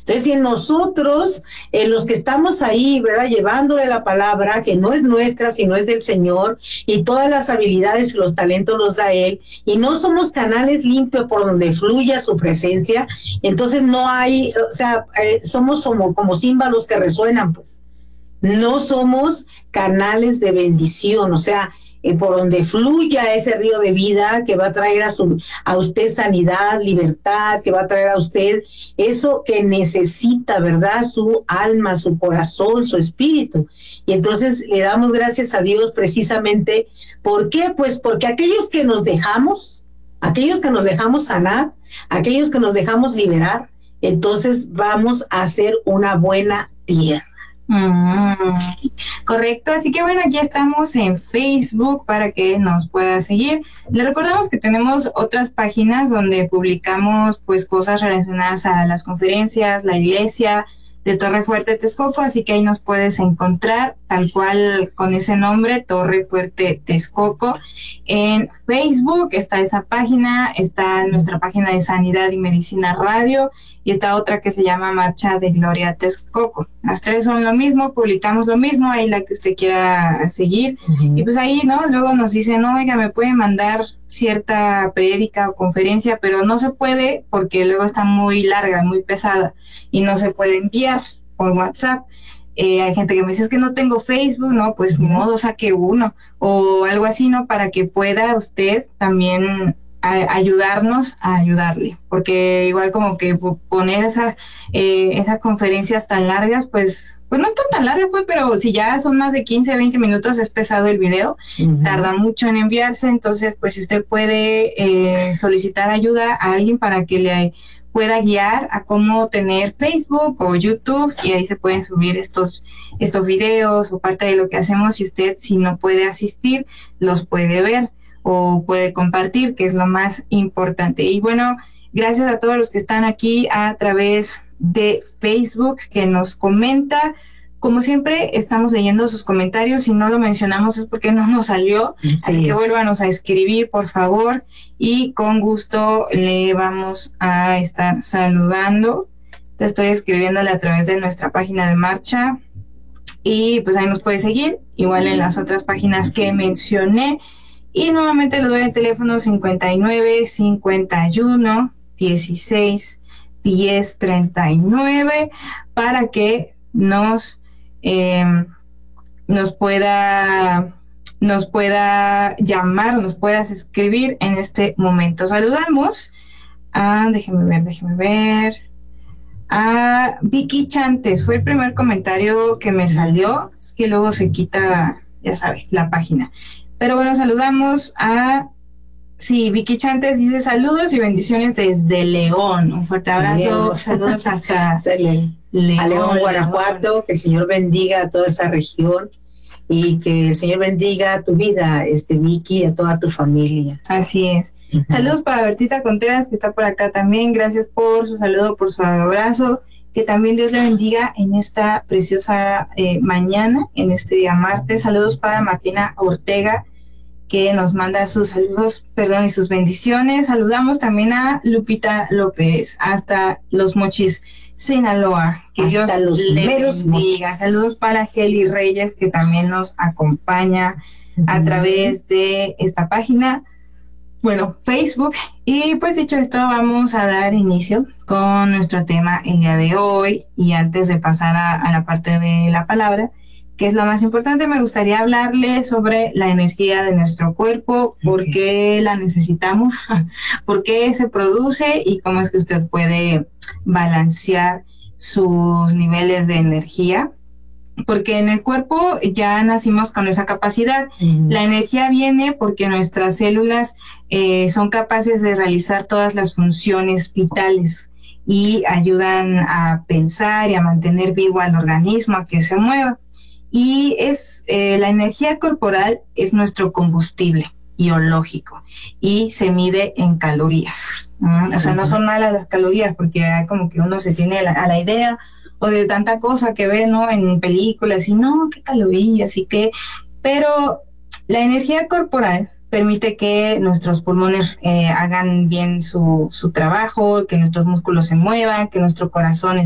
Entonces, si en nosotros, los que estamos ahí, ¿verdad? Llevándole la palabra, que no es nuestra, sino es del Señor, y todas las habilidades y los talentos los da Él, y no somos canales limpios por donde fluya su presencia, entonces no hay, o sea, somos como címbalos que resuenan, pues. No somos canales de bendición, o sea, por donde fluya ese río de vida que va a traer a usted sanidad, libertad, que va a traer a usted eso que necesita, ¿verdad? Su alma, su corazón, su espíritu. Y entonces le damos gracias a Dios precisamente. ¿Por qué? Pues porque aquellos que nos dejamos sanar, aquellos que nos dejamos liberar, entonces vamos a hacer una buena tierra. Correcto, así que bueno, aquí estamos en Facebook para que nos pueda seguir. Le recordamos que tenemos otras páginas donde publicamos pues cosas relacionadas a las conferencias, la iglesia de Torre Fuerte Texcoco, así que ahí nos puedes encontrar tal cual con ese nombre, Torre Fuerte Texcoco. En Facebook está esa página, está nuestra página de Sanidad y Medicina Radio y está otra que se llama Marcha de Gloria Texcoco. Las tres son lo mismo, publicamos lo mismo, ahí la que usted quiera seguir. Y pues ahí, ¿no? Luego nos dicen, no, oiga, me pueden mandar cierta prédica o conferencia, pero no se puede porque luego está muy larga, muy pesada y no se puede enviar por WhatsApp. Hay gente que me dice, es que no tengo Facebook, no, pues ni modo, saque uno o algo así, ¿no? Para que pueda usted también ayudarnos a ayudarle, porque igual como que poner esas conferencias tan largas, pues no están tan largas, pues, pero si ya son más de 15, 20 minutos es pesado el video, tarda mucho en enviarse, entonces pues si usted puede solicitar ayuda a alguien para que le pueda guiar a cómo tener Facebook o YouTube, y ahí se pueden subir estos videos o parte de lo que hacemos, y usted si no puede asistir, los puede ver o puede compartir, que es lo más importante. Y bueno, gracias a todos los que están aquí a través de Facebook, que nos comenta. Como siempre, estamos leyendo sus comentarios. Si no lo mencionamos es porque no nos salió. Así que vuélvanos a escribir, por favor. Y con gusto le vamos a estar saludando. Te estoy escribiéndole a través de nuestra página de Marcha. Y pues ahí nos puede seguir. Igual en las otras páginas que mencioné. Y nuevamente le doy el teléfono 59 51 16 10 39 para que nos pueda llamar, nos puedas escribir en este momento. Saludamos a, déjeme ver, a Vicky Chantes. Fue el primer comentario que me salió, es que luego se quita, ya sabes, la página. Pero bueno, saludamos a... Sí, Vicky Chantes dice saludos y bendiciones desde León. Un fuerte abrazo, saludos hasta León, Guanajuato. Que el Señor bendiga a toda esa región y que el Señor bendiga tu vida, Vicky, a toda tu familia. Así es. Saludos para Bertita Contreras, que está por acá también. Gracias por su saludo, por su abrazo. Que también Dios le bendiga en esta preciosa mañana, en este día martes. Saludos para Martina Ortega, que nos manda sus saludos, y sus bendiciones. Saludamos también a Lupita López, hasta Los Mochis, Sinaloa. Que hasta Dios le bendiga. Mochis. Saludos para Heli Reyes, que también nos acompaña a través de esta página, Facebook. Y pues dicho esto, vamos a dar inicio con nuestro tema el día de hoy. Y antes de pasar a la parte de la palabra, que es lo más importante, me gustaría hablarle sobre la energía de nuestro cuerpo, por qué la necesitamos, por qué se produce y cómo es que usted puede balancear sus niveles de energía. Porque en el cuerpo ya nacimos con esa capacidad. La energía viene porque nuestras células son capaces de realizar todas las funciones vitales y ayudan a pensar y a mantener vivo al organismo, a que se mueva. Y la energía corporal es nuestro combustible biológico y se mide en calorías. O sea, no son malas las calorías, porque hay como que uno se tiene a la idea o de tanta cosa que ve, ¿no?, en películas, y no, qué calorías y qué, pero la energía corporal permite que nuestros pulmones hagan bien su trabajo, que nuestros músculos se muevan, que nuestro corazón